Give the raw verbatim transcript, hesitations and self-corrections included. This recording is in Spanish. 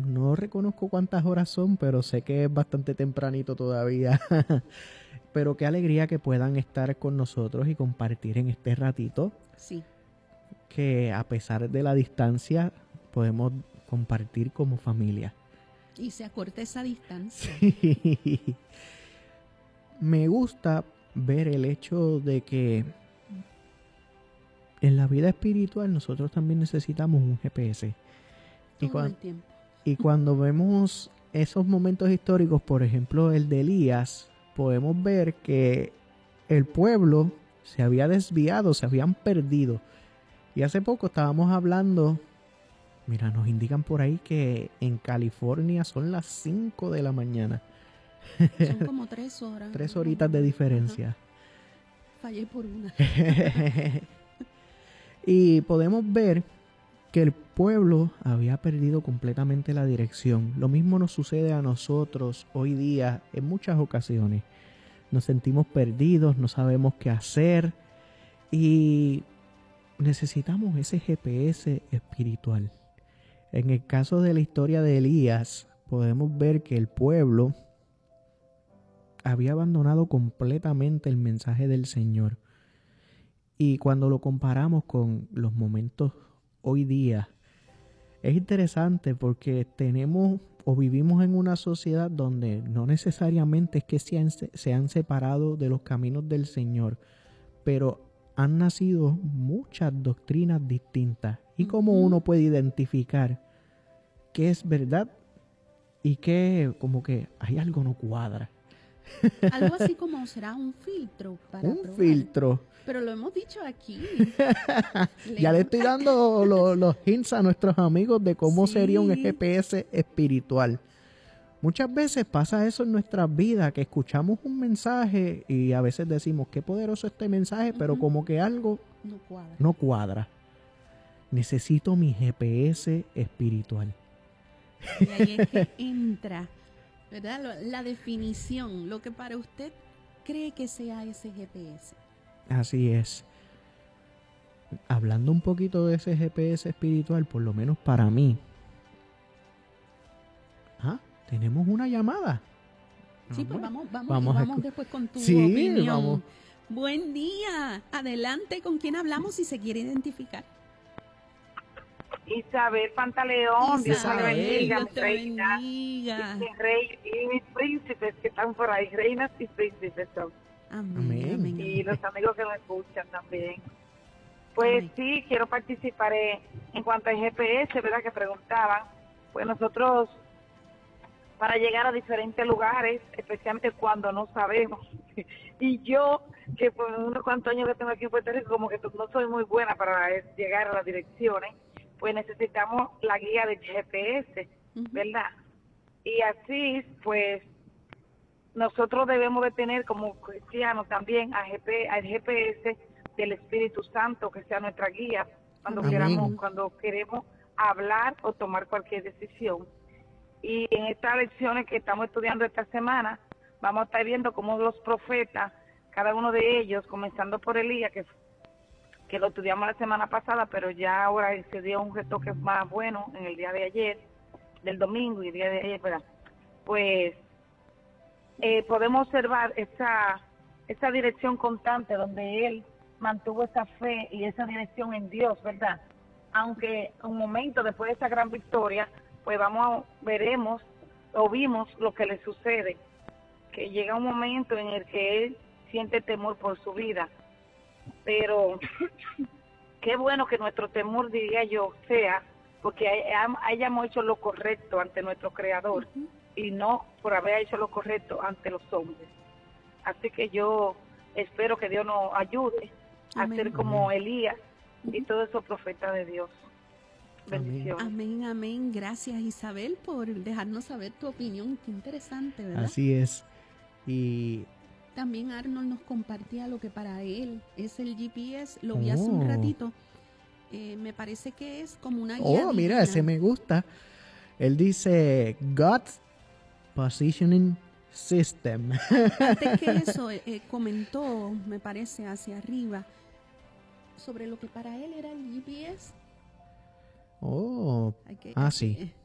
no reconozco cuántas horas son, pero sé que es bastante tempranito todavía. Pero qué alegría que puedan estar con nosotros y compartir en este ratito. Sí. Que a pesar de la distancia podemos compartir como familia. Y se acorta esa distancia. Sí. Me gusta ver el hecho de que en la vida espiritual nosotros también necesitamos un G P S. Todo Y, cuan, el tiempo. y cuando vemos esos momentos históricos, por ejemplo el de Elías, podemos ver que el pueblo se había desviado, se habían perdido. Y hace poco estábamos hablando, mira, nos indican por ahí que en California son las cinco de la mañana. Son como tres horas. Tres horitas de diferencia. Ajá. Fallé por una. Y podemos ver que el pueblo había perdido completamente la dirección. Lo mismo nos sucede a nosotros hoy día en muchas ocasiones. Nos sentimos perdidos, no sabemos qué hacer y necesitamos ese G P S espiritual. En el caso de la historia de Elías, podemos ver que el pueblo había abandonado completamente el mensaje del Señor. Y cuando lo comparamos con los momentos hoy día, es interesante porque tenemos o vivimos en una sociedad donde no necesariamente es que se han, se han separado de los caminos del Señor, pero han nacido muchas doctrinas distintas. ¿Y cómo uno puede identificar qué es verdad y qué como que hay algo no cuadra? Algo así como será un filtro para un probar. filtro. Pero lo hemos dicho aquí. Ya le estoy dando los, los hints a nuestros amigos de cómo sí. sería un G P S espiritual. Muchas veces pasa eso en nuestras vidas, que escuchamos un mensaje y a veces decimos, qué poderoso este mensaje, uh-huh. pero como que algo no cuadra. no cuadra. Necesito mi G P S espiritual. Y ahí es que entra, ¿verdad? La definición, lo que para usted cree que sea ese G P S. Así es. Hablando un poquito de ese G P S espiritual, por lo menos para mí. Ah, tenemos una llamada. Sí, pues vamos, vamos, vamos, vamos escu- después con tu sí, opinión. Vamos. Buen día. Adelante, ¿con quién hablamos si se quiere identificar? Isabel Pantaleón, Dios Isabel, te bendiga, Dios te reina, bendiga. Y, rey, y mis príncipes que están por ahí, reinas y príncipes son. Amén, amén. Y los amigos que me escuchan también. Pues amén. Sí, quiero participar en, en cuanto al G P S, ¿verdad? Que preguntaban. Pues nosotros, para llegar a diferentes lugares, especialmente cuando no sabemos. Y yo, que por unos cuantos años que tengo aquí en Puerto Rico, como que no soy muy buena para llegar a las direcciones, pues necesitamos la guía del G P S, ¿verdad? Y así, pues, nosotros debemos de tener como cristianos también al G P, al G P S del Espíritu Santo, que sea nuestra guía cuando Amén. queramos, cuando queremos hablar o tomar cualquier decisión. Y en estas lecciones que estamos estudiando esta semana, vamos a estar viendo cómo los profetas, cada uno de ellos, comenzando por Elías, que que lo estudiamos la semana pasada, pero ya ahora se dio un retoque más bueno en el día de ayer, del domingo y el día de ayer, ¿verdad? Pues eh, podemos observar esa, esa dirección constante donde él mantuvo esa fe y esa dirección en Dios, ¿verdad? Aunque un momento después de esa gran victoria, pues vamos, a, veremos o vimos lo que le sucede, que llega un momento en el que él siente temor por su vida. Pero qué bueno que nuestro temor, diría yo, sea porque hayamos hecho lo correcto ante nuestro Creador uh-huh. y no por haber hecho lo correcto ante los hombres. Así que yo espero que Dios nos ayude amén. A ser como amén. Elías uh-huh. y todos esos profetas de Dios. Bendiciones. Amén, amén. Gracias, Isabel, por dejarnos saber tu opinión. Qué interesante, ¿verdad? Así es. Y también Arnold nos compartía lo que para él es el G P S, lo vi oh. hace un ratito, eh, me parece que es como una guía Oh, divina. Mira, ese me gusta. Él dice God's Positioning System. Antes que eso, eh, comentó, me parece, hacia arriba, sobre lo que para él era el G P S. Oh, hay que, ah, hay sí. Que,